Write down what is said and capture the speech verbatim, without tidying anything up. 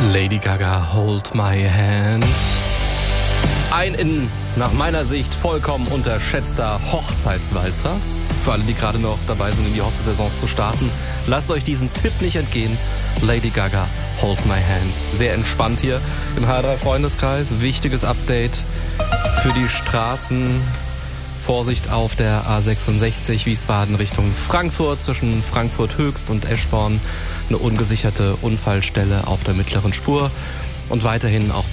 Lady Gaga, Hold My Hand. Ein in, nach meiner Sicht, vollkommen unterschätzter Hochzeitswalzer. Für alle, die gerade noch dabei sind, in die Hochzeitssaison zu starten, lasst euch diesen Tipp nicht entgehen. Lady Gaga, Hold My Hand. Sehr entspannt hier im H drei Freundeskreis. Wichtiges Update für die Straßen. Vorsicht auf der A sechsundsechzig Wiesbaden Richtung Frankfurt, zwischen Frankfurt Höchst und Eschborn. Eine ungesicherte Unfallstelle auf der mittleren Spur. Und weiterhin auch